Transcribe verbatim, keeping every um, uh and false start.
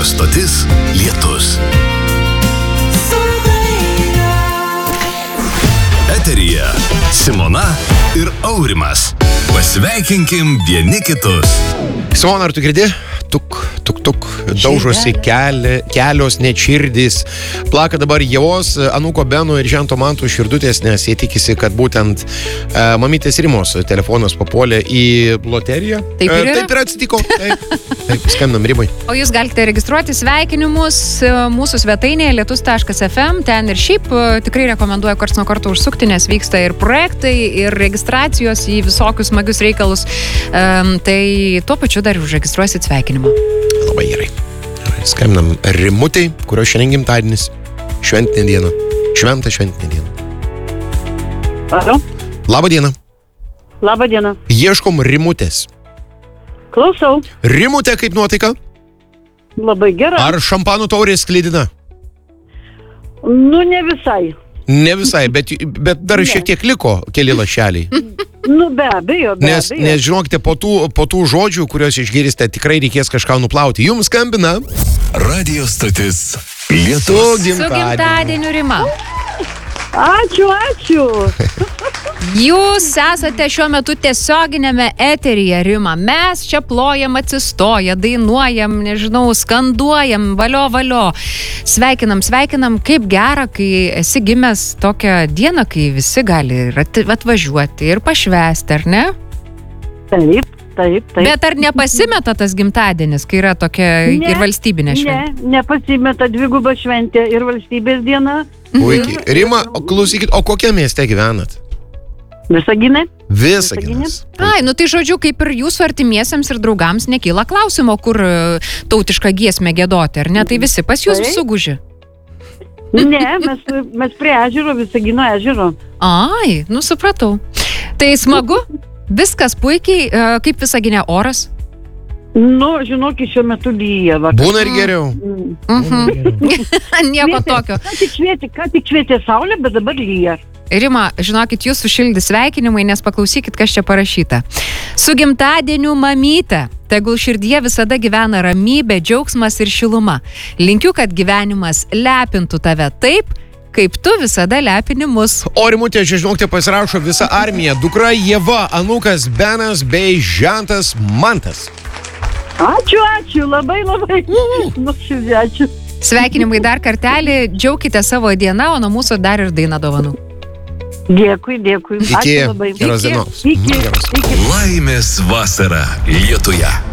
Radio stotis Lietus. Eteryje Simona ir Aurimas. Pasveikinkim vieni kitus. Simona, ar tu girdi? Tuk, tuk, tuk, daužosi keli, kelios net širdys. Plaka dabar Ievos, anūko Beno ir žento Mantų širdutės, nes jie tikisi, kad būtent e, mamytės Rimos telefonas papuolė į loteriją. Taip ir yra. E, taip ir atsitiko. Taip, taip, skambinam Rimai. O jūs galite registruoti sveikinimus mūsų svetainėje lietus taškas ef em. Ten ir šiaip tikrai rekomenduoju karts nuo karto užsukti, nes vyksta ir projektai, ir registracijos į visokius smagius reikalus. Um, tai tuo pačiu dar užregistruosit sveikinimą. Labai gerai. Skambinam Rimutei, kurio šiandien gimtadienis. Šventinė diena. Šventą šventinė diena. Alo? Labą dieną. Labą dieną. Ieškom Rimutės. Klausau. Rimutė, kaip nuotaika? Labai gera. Ar šampanų taurė sklidina? Nu, ne visai. Ne visai, bet, bet dar Ne. šiek tiek liko keli lašeliai. Nu, be abejo, be Nes, abejo. nes žinokite, po tų, po tų žodžių, kuriuos išgirsite, tikrai reikės kažką nuplauti. Jums skambina Radio stotis su Lietus. Su gimtadieniu. gimtadieniu, Rima. Ačiū, ačiū. Jūs esate šiuo metu tiesioginėme eteryje, Rima. Mes čia plojam atsistoję, dainuojam, nežinau, skanduojam, valio, valio. Sveikinam, sveikinam, kaip gera, kai esi gimęs tokią dieną, kai visi gali ir at- atvažiuoti ir pašvęsti, ar ne? Taip, taip, taip. Bet ar nepasimeta tas gimtadienis, kai yra tokia Ne, ir valstybinė šventė? Ne, nepasimeta dviguba šventė ir valstybės diena. Puikiai. Rima, o klausykit, o kokiame mieste gyvenat? Visaginai. Visaginas. Ai, nu tai žodžiu, kaip ir jūsų artimiesiems ir draugams nekyla klausimo, kur e, tautišką giesmę giedoti, ar ne? Tai visi pas jūs Taip. suguži. Ne, mes, mes prie ežero, Visagino ežero. Ai, nu supratau. Tai smagu, viskas puikiai, e, kaip Visagine oras. Nu, žinok, šiuo metu lyja. Va. Būna ir geriau. Mm. Mhm. Nieko Švietė- tokio. Ką tik švietė, ką tik švietė saulė, bet dabar lyja. Rima, žinokit, jūs sušildys sveikinimai, nes paklausykit, kas čia parašyta. Su gimtadieniu mamyte. Tegul širdyje visada gyvena ramybė, džiaugsmas ir šiluma. Linkiu, kad gyvenimas lepintų tave taip, kaip tu visada lepini mus. O Rimutė, čia žinokite, pasirašo visa armija. Dukra Ieva, anūkas Benas bei žentas Mantas. Ačiū, ačiū, labai, labai. Nu, širdį, ačiū. Sveikinimai dar kartelį, džiaukite savo dieną, o nuo mūsų dar ir daina dovanų. Dėkui, dėkui. Iki Ačiū labai. geros Iki. dienos. Iki, Geros. iki. Laimės vasara Lietuje.